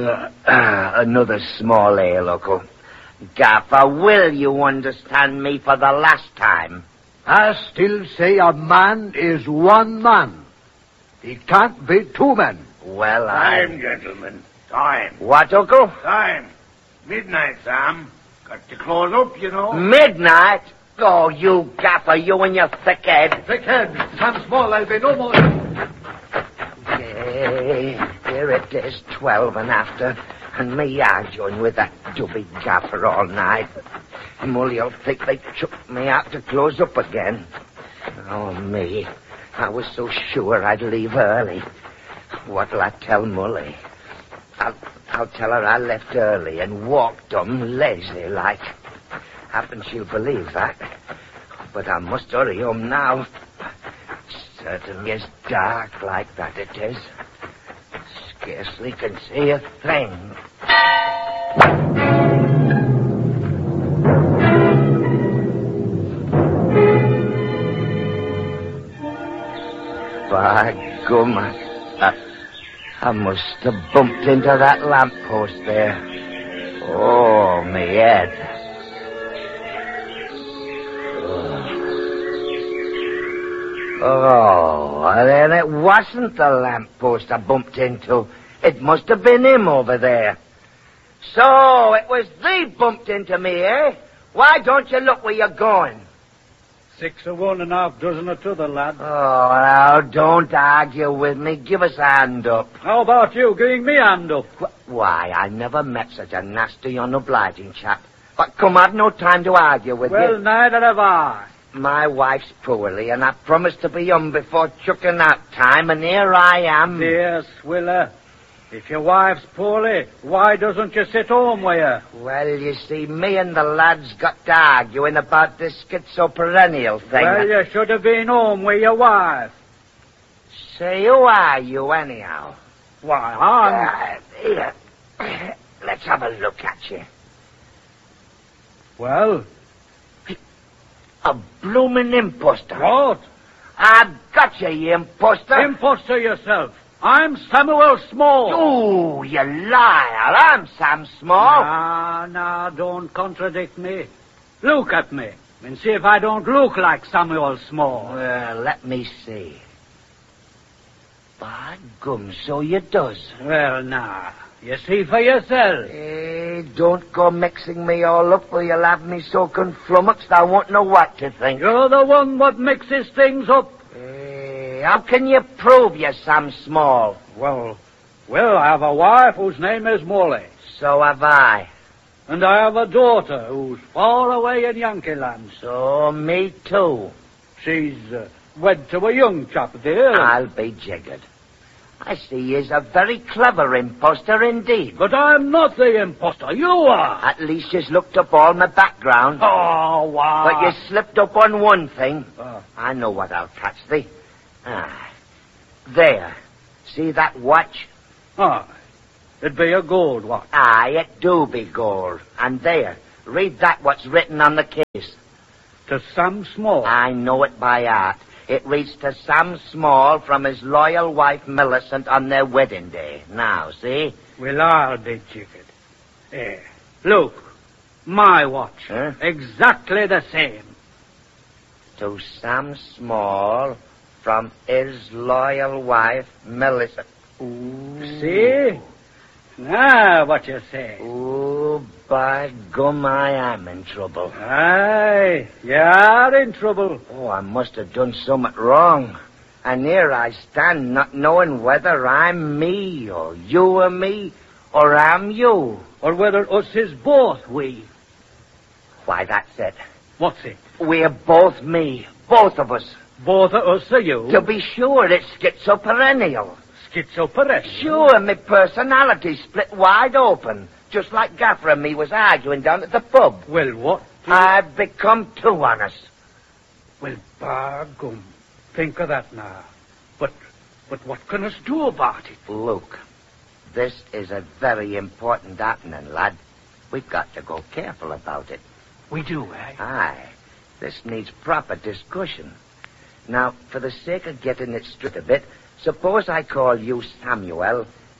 Another small ale, Uncle. Gaffer, will you understand me for the last time? I still say a man is one man. He can't be two men. Well, Time, gentlemen. Time. What, Uncle? Time. Midnight, Sam. Got to close up, you know. Midnight? Oh, you Gaffer, you and your thick head. Thick head. Sam Small, I'll be no more. Here it is, 12 and after, and me arguing with that dubby Gaffer all night. Mully'll think they chucked me out to close up again. Oh, me. I was so sure I'd leave early. What'll I tell Mully? I'll tell her I left early and walked lazy like. Happen she'll believe that. But I must hurry home now. Certainly is dark like that, it is. Scarcely can see a thing. By gum, I must have bumped into that lamppost there. Oh, me head. Oh, then it wasn't the lamppost I bumped into. It must have been him over there. So, it was thee bumped into me, eh? Why don't you look where you're going? 6 of one and half dozen of t'other, lad. Oh, now, don't argue with me. Give us a hand up. How about you giving me a hand up? Why, I never met such a nasty, unobliging chap. But come, I've no time to argue with you. Well, neither have I. My wife's poorly, and I promised to be home before chucking out time, and here I am. Dear Swiller, if your wife's poorly, why doesn't you sit home with her? Well, you see, me and the lads got to arguing about this schizoperennial thing. Well, you should have been home with your wife. Say, who are you, anyhow? Why, Here, let's have a look at you. Well? A bloomin' imposter. What? I've got you, you imposter. Imposter yourself. I'm Samuel Small. Oh, you liar. I'm Sam Small. Nah, don't contradict me. Look at me and see if I don't look like Samuel Small. Well, let me see. By gum, so you does. Well, nah. You see for yourself. Don't go mixing me all up or you'll have me so conflummoxed I won't know what to think. You're the one what mixes things up. How can you prove you're Sam Small? Well, I have a wife whose name is Molly. So have I. And I have a daughter who's far away in Yankee land. So me too. She's wed to a young chap there. I'll be jiggered. I see he's a very clever imposter indeed. But I'm not the imposter. You are. At least you've looked up all my background. Oh, wow. But you slipped up on one thing. I know what I'll catch thee. There. See that watch? It'd be a gold watch. Aye, it do be gold. And there, read that what's written on the case. To Sam Small. I know it by heart. It reads to Sam Small from his loyal wife Millicent on their wedding day. Now, see? Well, I'll be jiggered. Look, my watch. Huh? Exactly the same. To Sam Small from his loyal wife Millicent. Ooh. See? Now, what you say? Oh, by gum, I am in trouble. Aye, you're in trouble. Oh, I must have done something wrong. And here I stand, not knowing whether I'm me, or you are me, or I'm you. Or whether us is both we. Why, that's it. What's it? We're both me, both of us. Both of us are you? To be sure, it's schizoperennial. Schizoperennial? Sure, my personality split wide open, just like Gaffer and me was arguing down at the pub. Well, what? I've become too honest. Well, by gum, think of that now. But what can us do about it? Look, this is a very important happening, lad. We've got to go careful about it. We do, eh? Aye. This needs proper discussion. Now, for the sake of getting it straight a bit, suppose I call you Samuel,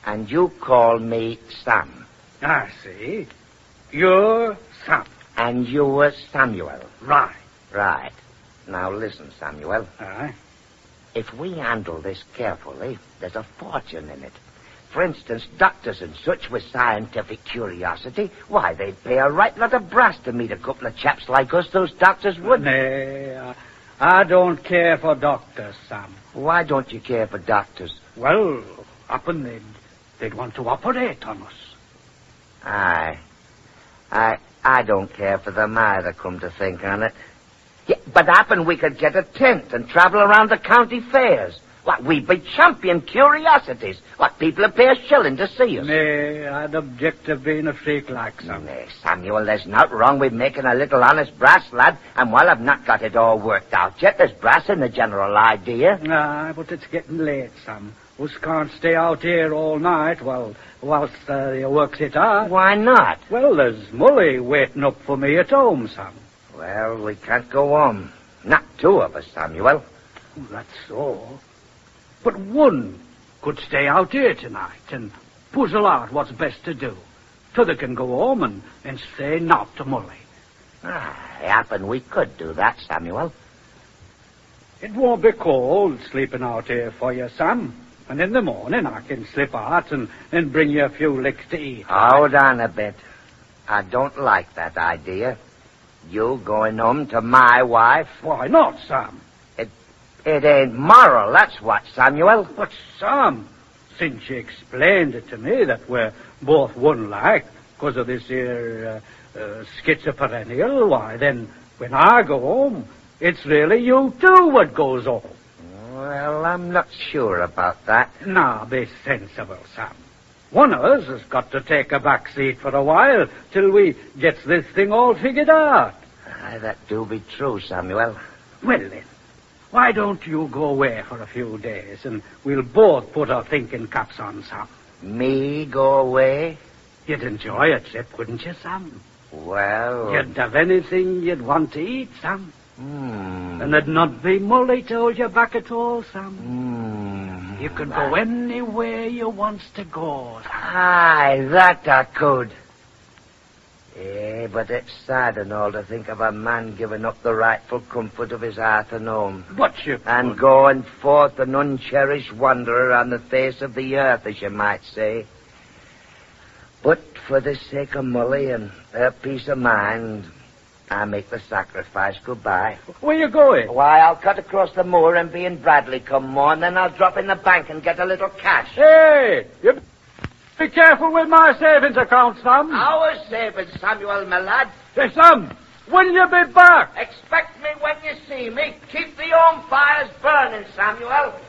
And you call me Sam. I see. You're Sam. And you're Samuel. Right. Right. Now listen, Samuel. Aye. If we handle this carefully, there's a fortune in it. For instance, doctors and such with scientific curiosity, why, they'd pay a right lot of brass to meet a couple of chaps like us, those doctors would. Nay, I don't care for doctors, Sam. Why don't you care for doctors? Well, happen they'd want to operate on us. Aye. I don't care for them either, come to think on it. Yeah, but happen we could get a tent and travel around the county fairs. What, we'd be champion curiosities. What, people would pay a shilling to see us. Nay, I'd object to being a freak like Sam. Nay, Samuel, there's not wrong with making a little honest brass, lad. And while I've not got it all worked out yet, there's brass in the general idea. Aye, but it's getting late, Sam. Us can't stay out here all night whilst you works it out. Why not? Well, there's Mully waiting up for me at home, Sam. Well, we can't go on. Not two of us, Samuel. That's so. But one could stay out here tonight and puzzle out what's best to do. T'other can go home and say not to Mully. Happen we could do that, Samuel. It won't be cold sleeping out here for you, Sam. And in the morning I can slip out and bring you a few licks to eat. Hold on a bit. I don't like that idea. You going home to my wife? Why not, Sam? It ain't moral, that's what, Samuel. But, Sam, since you explained it to me that we're both one-like because of this here schizoperennial, why, then when I go home, it's really you too what goes home. Well, I'm not sure about that. Now, be sensible, Sam. One of us has got to take a back seat for a while till we gets this thing all figured out. That do be true, Samuel. Well, then, why don't you go away for a few days and we'll both put our thinking caps on, Sam? Me go away? You'd enjoy a trip, wouldn't you, Sam? Well... You'd have anything you'd want to eat, Sam. And there'd not be Mully to hold you back at all, Sam. You could go anywhere you wants to go, Sam. Aye, that I could. Yeah, but it's sad and all to think of a man giving up the rightful comfort of his hearth and home. But you And could. going forth an uncherished wanderer on the face of the earth, as you might say. But for the sake of Mully and her peace of mind, I make the sacrifice. Goodbye. Where you going? Why, I'll cut across the moor and be in Bradley come morn, then I'll drop in the bank and get a little cash. Hey, you be careful with my savings account, Sam. Our savings, Samuel, my lad. Hey, Sam, will you be back? Expect me when you see me. Keep the home fires burning, Samuel.